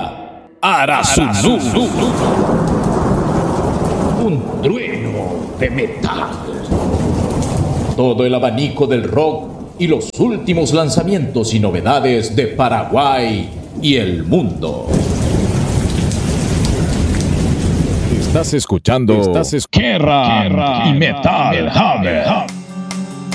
presenta Arasuzu, un trueno de metal. Todo el abanico del rock y los últimos lanzamientos y novedades de Paraguay y el mundo. Estás escuchando Guerra y Metal Hammer.